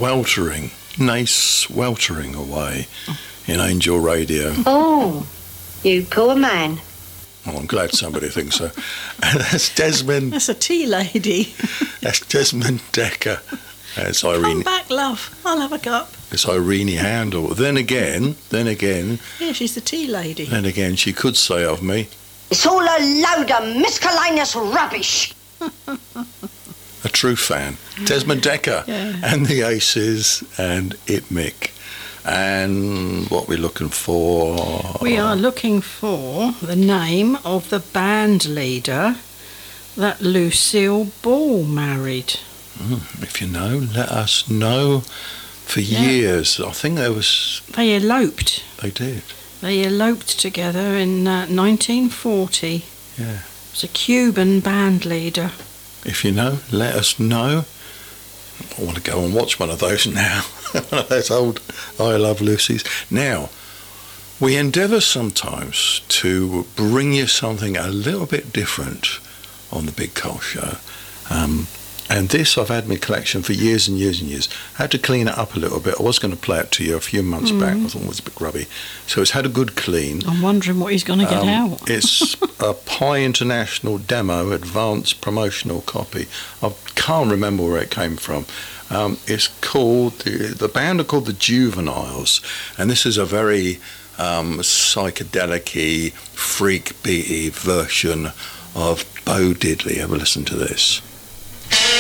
sweltering, nay, sweltering away in Angel Radio. Oh, you poor man. Oh, I'm glad somebody thinks so. And that's Desmond. That's a tea lady. That's Desmond Dekker. That's Come Irene. back, love. I'll have a cup. It's Irene Handel. Then again, Yeah, she's the tea lady. she could say of me, It's all a load of miscellaneous rubbish. a true fan. Desmond Dekker and the Aces and It Mick. And what we're looking for? We are looking for the name of the band leader that Lucille Ball married. If you know, let us know. For years, I think They eloped. they did. They eloped together in 1940. Yeah. It was a Cuban band leader. If you know, let us know. I want to go and watch one of those now. One of those old I Love Lucy's. Now, we endeavour sometimes to bring you something a little bit different on the Big Carl Show. And this I've had in my collection for years and years and years. I had to clean it up a little bit. I was going to play it to you a few months back. I thought it was a bit grubby. So it's had a good clean. I'm wondering what he's going to get out. It's a Pi International demo, advanced promotional copy. I can't remember where it came from. It's called, the band are called the Juveniles, and this is a very psychedelic-y, freak beaty version of Bo Diddley. Have a listen to this.